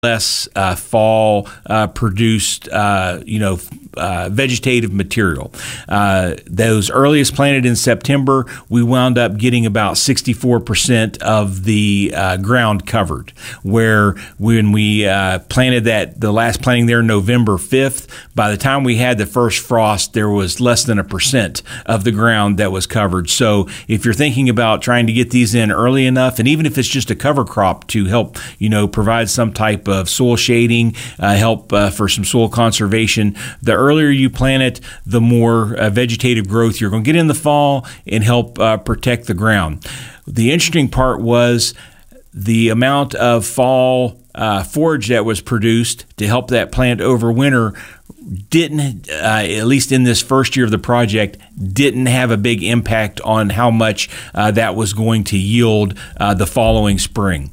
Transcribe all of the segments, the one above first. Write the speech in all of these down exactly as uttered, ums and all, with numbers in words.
less uh, fall uh, produced, uh, you know, uh, vegetative material. Uh, those earliest planted in September, we wound up getting about sixty-four percent of the uh, ground covered, where when we uh, planted that, the last planting there November fifth, by the time we had the first frost, there was less than a percent of the ground that was covered. So if you're thinking about trying to get these in early enough, and even if it's just a cover crop to help, you know, provide some type of soil shading, uh, help uh, for some soil conservation, the earlier you plant it, the more uh, vegetative growth you're going to get in the fall and help uh, protect the ground. The interesting part was the amount of fall uh, forage that was produced to help that plant over winter didn't, uh, at least in this first year of the project, didn't have a big impact on how much uh, that was going to yield uh, the following spring.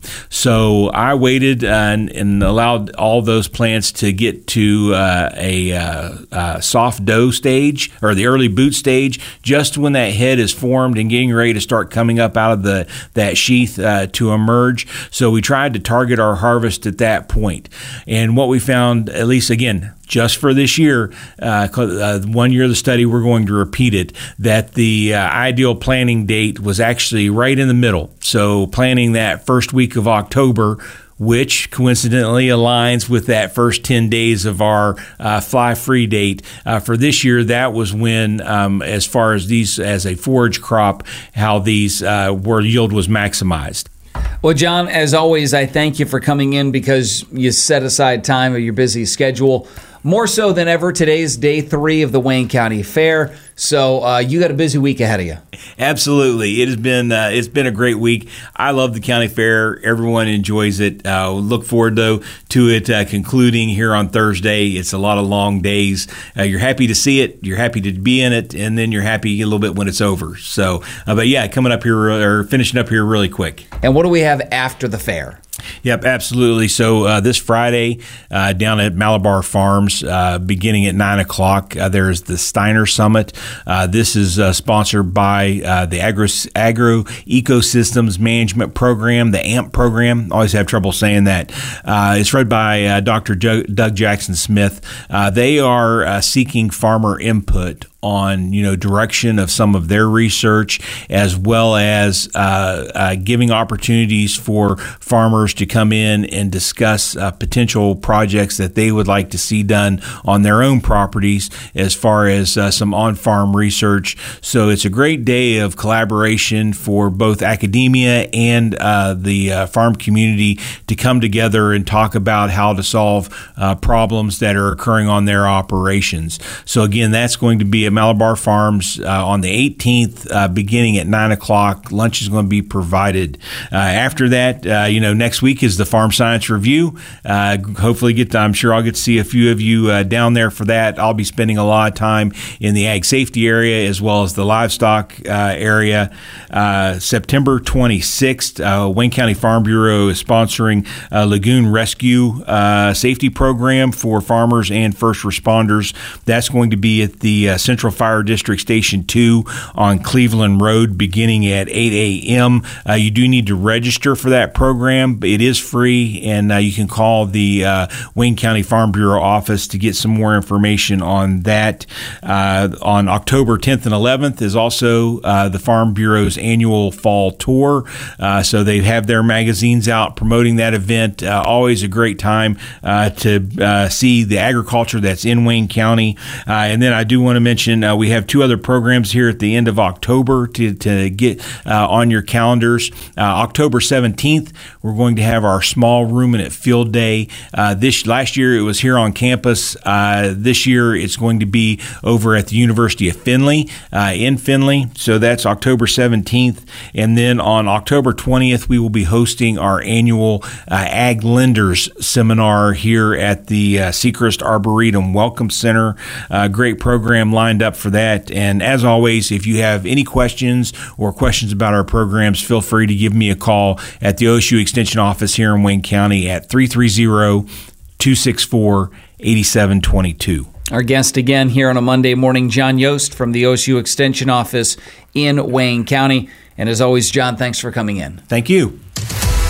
So I waited uh, and, and allowed all those plants to get to uh, a uh, uh, soft dough stage, or the early boot stage, just when that head is formed and getting ready to start coming up out of the that sheath uh, to emerge. So we tried to target our harvest at that point. And what we found, at least again, just for this year, uh, uh, one year of the study, we're going to repeat it, that the uh, ideal planting date was actually right in the middle. So planting that first week of October, which coincidentally aligns with that first ten days of our uh, fly-free date. Uh, for this year, that was when, um, as far as these as a forage crop, how these uh, were yield was maximized. Well, John, as always, I thank you for coming in because you set aside time of your busy schedule. More so than ever, today's day three of the Wayne County Fair. So uh, you got a busy week ahead of you. Absolutely. It has been uh, it's been a great week. I love the county fair. Everyone enjoys it. Uh, look forward, though, to it uh, concluding here on Thursday. It's a lot of long days. Uh, you're happy to see it. You're happy to be in it. And then you're happy a little bit when it's over. So, uh, but yeah, coming up here, or finishing up here really quick. And what do we have after the fair? Yep, absolutely. So uh, this Friday uh, down at Malabar Farms, uh, beginning at nine o'clock, uh, there's the Steiner Summit. Uh, this is uh, sponsored by uh, the Agro, Agro Ecosystems Management Program, the A M P program. Always have trouble saying that. Uh, it's read by uh, Doctor Doug Jackson Smith. Uh, they are uh, seeking farmer input on, you know, direction of some of their research, as well as uh, uh, giving opportunities for farmers to come in and discuss uh, potential projects that they would like to see done on their own properties as far as uh, some on-farm research. So it's a great day of collaboration for both academia and uh, the uh, farm community to come together and talk about how to solve uh, problems that are occurring on their operations. So again, that's going to be at Malabar Farms uh, on the eighteenth, uh, beginning at nine o'clock. Lunch is going to be provided. Uh, after that, uh, you know, next week is the Farm Science Review. Uh, hopefully, get to, I'm sure I'll get to see a few of you uh, down there for that. I'll be spending a lot of time in the ag safety area as well as the livestock uh, area. Uh, September twenty-sixth, uh, Wayne County Farm Bureau is sponsoring a lagoon rescue uh, safety program for farmers and first responders. That's going to be at the uh, Central Fire District Station two on Cleveland Road, beginning at eight a.m. Uh, you do need to register for that program, but it is free, and uh, you can call the uh, Wayne County Farm Bureau office to get some more information on that. Uh, on October tenth and eleventh is also uh, the Farm Bureau's annual fall tour. Uh, so they have their magazines out promoting that event. Uh, always a great time uh, to uh, see the agriculture that's in Wayne County. Uh, and then I do want to mention Uh, we have two other programs here at the end of October to, to get uh, on your calendars. Uh, October seventeenth, we're going to have our small ruminant field day. Uh, this last year it was here on campus. Uh, this year it's going to be over at the University of Findlay uh, in Findlay. So that's October seventeenth. And then on October twentieth, we will be hosting our annual uh, Ag Lenders Seminar here at the uh, Seacrest Arboretum Welcome Center. Uh, great program lined up for that. And as always, if you have any questions or questions about our programs, feel free to give me a call at the O S U Extension office here in Wayne County at three three zero, two six four, eight seven two two. Our guest again here on a Monday morning, John Yost from the O S U Extension office in Wayne County. And as always, John, thanks for coming in. Thank you.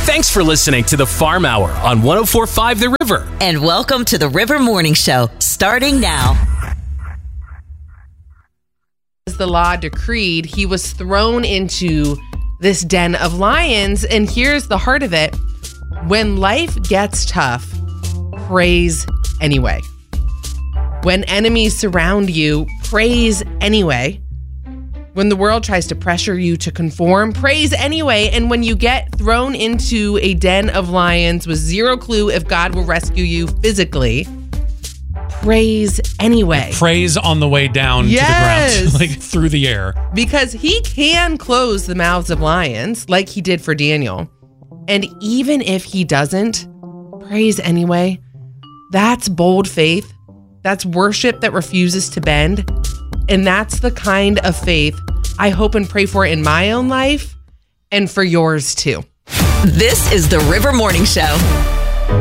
Thanks for listening to the Farm Hour on one oh four point five The River. And welcome to the River Morning Show, starting now. As the law decreed, he was thrown into this den of lions. And here's the heart of it. When life gets tough, praise anyway. When enemies surround you, praise anyway. When the world tries to pressure you to conform, praise anyway. And when you get thrown into a den of lions with zero clue if God will rescue you physically, praise anyway. Praise on the way down yes. to the ground, like through the air. Because he can close the mouths of lions like he did for Daniel. And even if he doesn't, praise anyway. That's bold faith. That's worship that refuses to bend. And that's the kind of faith I hope and pray for in my own life and for yours too. This is the River Morning Show.